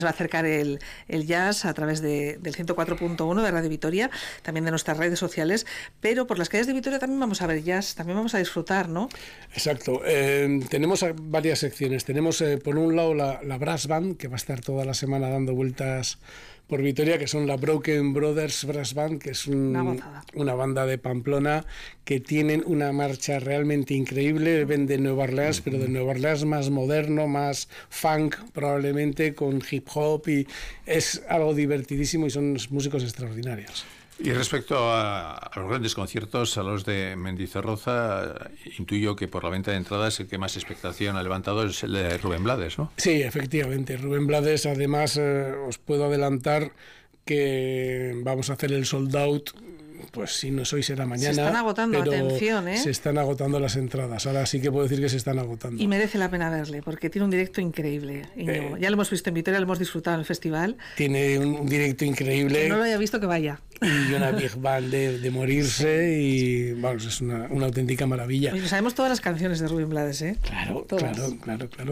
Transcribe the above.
va a acercar el jazz a través del 104.1 de Radio Vitoria, también de nuestras redes sociales, pero por las calles de Vitoria también vamos a ver jazz, también vamos a disfrutar, ¿no? Exacto. Tenemos varias secciones. Tenemos, por un lado, la Brass Band, que va a estar toda la semana dando vueltas por Vitoria, que son la Broken Brothers Brass Band, que es una banda de Pamplona que tienen una marcha realmente increíble. Ven de Nueva Orleans, pero de Nueva Orleans más moderno, más funk probablemente, con hip hop, y es algo divertidísimo y son músicos extraordinarios. Y respecto a los grandes conciertos, a los de Mendizorroza, intuyo que por la venta de entradas el que más expectación ha levantado es el de Rubén Blades, ¿no? Sí, efectivamente. Rubén Blades, además, os puedo adelantar que vamos a hacer el sold out. Pues si no es hoy será mañana. Se están agotando, atención, Se están agotando las entradas. Ahora sí que puedo decir que se están agotando. Y merece la pena verle, porque tiene un directo increíble. Ya lo hemos visto en Vitoria, lo hemos disfrutado en el festival. Tiene un directo increíble. Que no lo haya visto, que vaya. Y una big band de morirse, y vamos, es una auténtica maravilla. Oye, sabemos todas las canciones de Rubén Blades, ¿eh? Claro, todas. claro.